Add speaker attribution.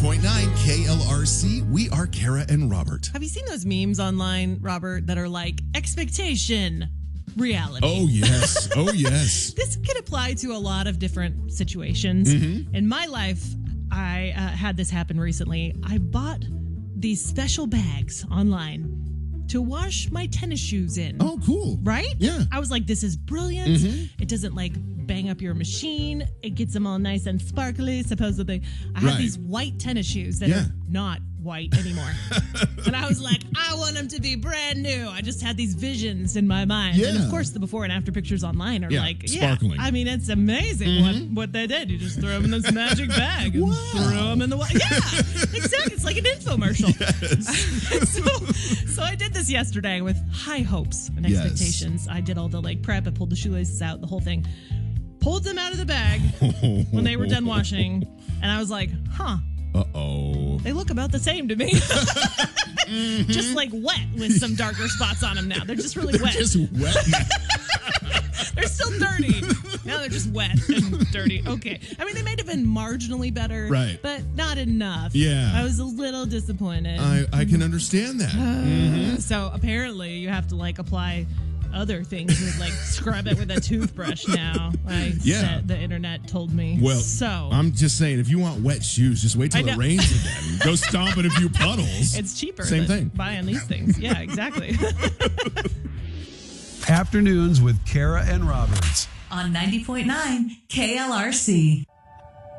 Speaker 1: 90.9 KLRC. We are Kara and Robert.
Speaker 2: Have you seen those memes online, Robert, that are like expectation, reality?
Speaker 1: Oh, yes. Oh, yes.
Speaker 2: This could apply to a lot of different situations. In my life, I had this happen recently. I bought these special bags online to wash my tennis shoes in.
Speaker 1: Oh, cool.
Speaker 2: Right?
Speaker 1: Yeah.
Speaker 2: I was like, this is brilliant. It doesn't like bang up your machine. It gets them all nice and sparkly, supposedly. I have these white tennis shoes that are not white anymore. And I was like, I want them to be brand new. I just had these visions in my mind.
Speaker 1: Yeah.
Speaker 2: And of course, the before and after pictures online are like,
Speaker 1: sparkling.
Speaker 2: I mean, it's amazing what they did. You just throw them in this magic bag and throw them in the water. Yeah, exactly. It's like an infomercial.
Speaker 1: Yes.
Speaker 2: So I did this yesterday with high hopes and expectations. I did all the like prep. I pulled the shoelaces out, the whole thing. Pulled them out of the bag when they were done washing. And I was like, huh.
Speaker 1: Uh-oh.
Speaker 2: They look about the same to me. Just like wet with some darker spots on them now. They're just really wet.
Speaker 1: Just wet now.
Speaker 2: They're still dirty. Now they're just wet and dirty. Okay. I mean, they might have been marginally better,
Speaker 1: right,
Speaker 2: but not enough.
Speaker 1: Yeah.
Speaker 2: I was a little disappointed.
Speaker 1: I can understand that.
Speaker 2: So apparently you have to like apply other things with like scrub it with a toothbrush now. The internet told me.
Speaker 1: Well,
Speaker 2: so
Speaker 1: I'm just saying, if you want wet shoes, just wait till it rains again. Go stomp in a few puddles.
Speaker 2: It's cheaper.
Speaker 1: Same
Speaker 2: than
Speaker 1: thing.
Speaker 2: Buying these things. Yeah, exactly.
Speaker 3: Afternoons with Kara and Roberts
Speaker 4: on 90.9 KLRC.